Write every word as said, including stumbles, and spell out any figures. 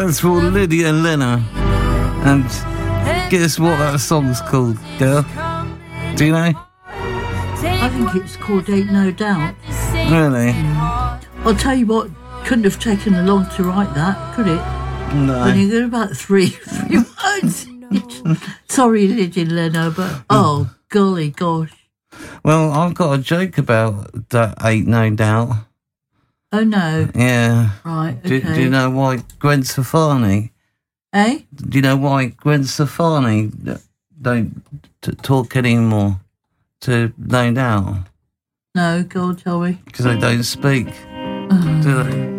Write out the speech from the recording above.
That's for Lydia Lenner. And guess what that song's called, girl? Do you know? I think it's called Ain't No Doubt. Really? Mm. I'll tell you what, couldn't have taken long to write that, could it? No. Only got about three, three words. Sorry, Lydia Lenner, but oh, golly gosh. Well, I've got a joke about that Ain't No Doubt. Oh, no. Yeah. Right, okay. Do, do you know why Gwen Stefani... Eh? Do you know why Gwen Stefani don't t- talk anymore to No Doubt? No, go on, tell me. Because they don't speak, Oh. do they?